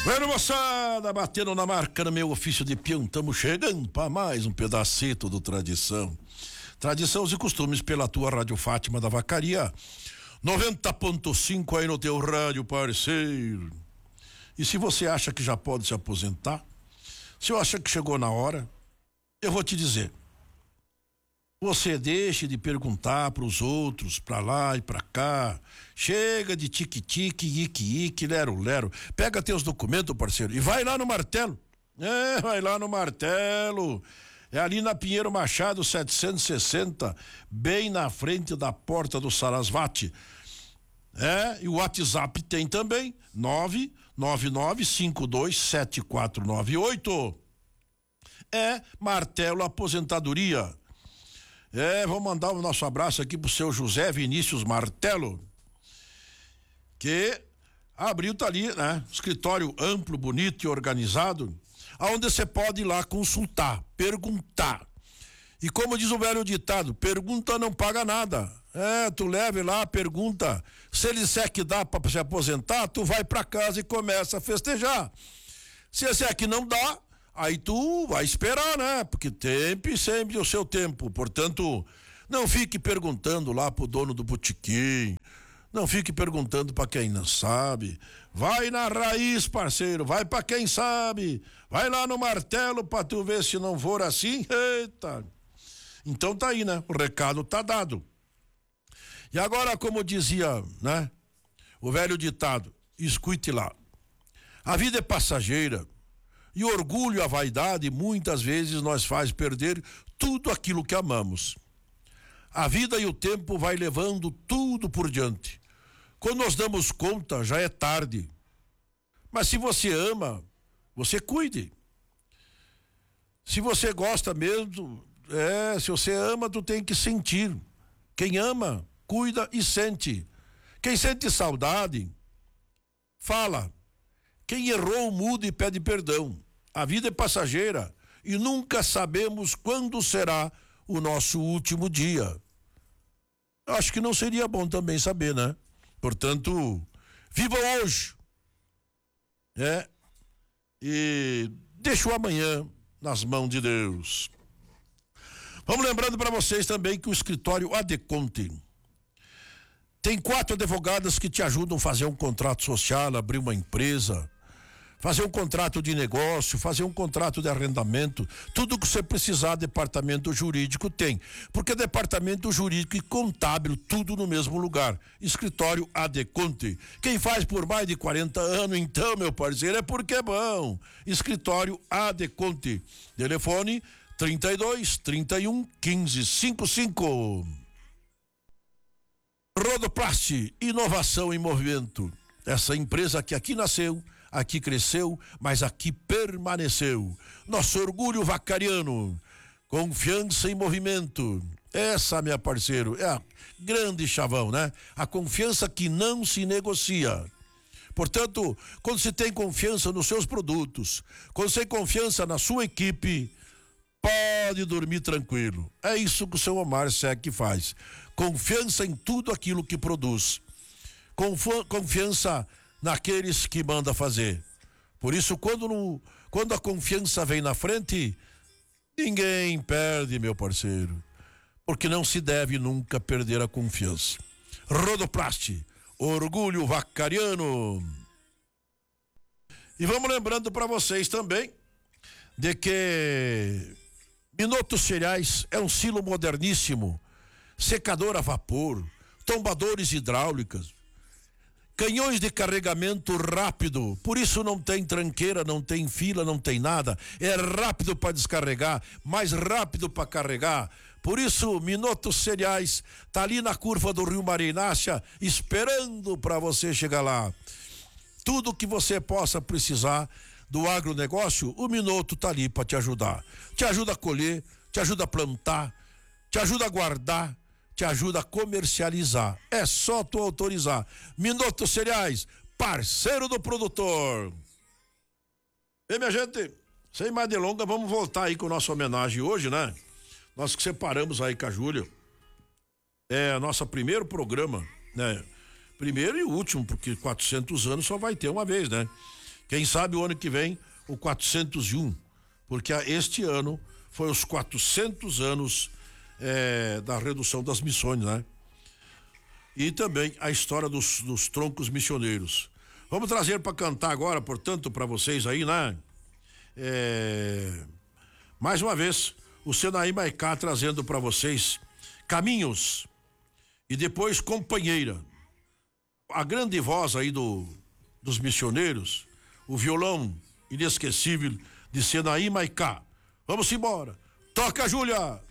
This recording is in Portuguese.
Bueno, moçada, batendo na marca no meu ofício de peão, estamos chegando para mais um pedacito do Tradição. Tradições e costumes pela tua Rádio Fátima da Vacaria, 90.5 aí no teu rádio, parceiro. E se você acha que já pode se aposentar, se eu acha que chegou na hora, eu vou te dizer. Você deixe de perguntar para os outros, para lá e para cá. Chega de tique-tique, ique-ique, lero-lero. Pega teus documentos, parceiro, e vai lá no martelo. Vai lá no martelo. É ali na Pinheiro Machado 760, bem na frente da porta do Sarasvati. E o WhatsApp tem também, 999527498. Martelo Aposentadoria. Vou mandar o nosso abraço aqui pro seu José Vinícius Martelo, que abriu, tá ali, né? Escritório amplo, bonito e organizado, aonde você pode ir lá consultar, perguntar. E como diz o velho ditado, pergunta não paga nada. Tu leve lá, pergunta. Se ele disser que dá para se aposentar, tu vai para casa e começa a festejar. Se disser que não dá, aí tu vai esperar, né? Porque tempo e sempre o seu tempo. Portanto, não fique perguntando lá pro dono do botequim. Não fique perguntando para quem não sabe. Vai na raiz, parceiro. Vai para quem sabe. Vai lá no martelo para tu ver se não for assim. Eita. Então tá aí, né? O recado tá dado. E agora, como dizia, né? O velho ditado, escute lá. A vida é passageira. E o orgulho, a vaidade, muitas vezes nós faz perder tudo aquilo que amamos. A vida e o tempo vai levando tudo por diante. Quando nós damos conta, já é tarde. Mas se você ama, você cuide. Se você gosta mesmo, se você ama, tu tem que sentir. Quem ama, cuida e sente. Quem sente saudade, fala. Quem errou, muda e pede perdão. A vida é passageira e nunca sabemos quando será o nosso último dia. Acho que não seria bom também saber, né? Portanto, viva hoje. E deixa o amanhã nas mãos de Deus. Vamos lembrando para vocês também que o escritório Adeconte tem 4 advogadas que te ajudam a fazer um contrato social, abrir uma empresa, fazer um contrato de negócio, fazer um contrato de arrendamento, tudo que você precisar, departamento jurídico tem, porque departamento jurídico e contábil, tudo no mesmo lugar. Escritório Adeconte. Quem faz por mais de 40 anos, então, meu parceiro, é porque é bom. Escritório Adeconte. Telefone 32 31 15 55. Rodoplast, inovação em movimento. Essa empresa que aqui nasceu, aqui cresceu, mas aqui permaneceu. Nosso orgulho vacariano, confiança em movimento. Essa, minha parceiro, é a grande chavão, né? A confiança que não se negocia. Portanto, quando você tem confiança nos seus produtos, quando você tem confiança na sua equipe, pode dormir tranquilo. É isso que o seu Omar Sec faz. Confiança em tudo aquilo que produz. Confiança naqueles que manda fazer. Por isso, quando a confiança vem na frente, ninguém perde, meu parceiro. Porque não se deve nunca perder a confiança. Rodoplast, orgulho vacariano. E vamos lembrando para vocês também de que Minutos Cereais é um silo moderníssimo, secador a vapor, tombadores hidráulicas, canhões de carregamento rápido, por isso não tem tranqueira, não tem fila, não tem nada, é rápido para descarregar, mais rápido para carregar. Por isso, Minutos Cereais tá ali na curva do Rio Marinácia, esperando para você chegar lá. Tudo que você possa precisar do agronegócio, o Minuto tá ali para te ajudar. Te ajuda a colher, te ajuda a plantar, te ajuda a guardar, te ajuda a comercializar. É só tu autorizar. Minutos Cereais, parceiro do produtor. E minha gente, sem mais delongas, vamos voltar aí com a nossa homenagem hoje, né? Nós que separamos aí com a Júlia. É nosso primeiro programa, né? Primeiro e último, porque 400 anos só vai ter uma vez, né? Quem sabe o ano que vem o 401, porque este ano foi os 400 anos da redução das missões, né? E também a história dos troncos missioneiros. Vamos trazer para cantar agora, portanto, para vocês aí, né? Mais uma vez, o Senaí Maicá trazendo para vocês Caminhos e depois Companheira. A grande voz aí dos missioneiros, o violão inesquecível de Senaí Maicá. Vamos embora. Toca, Júlia!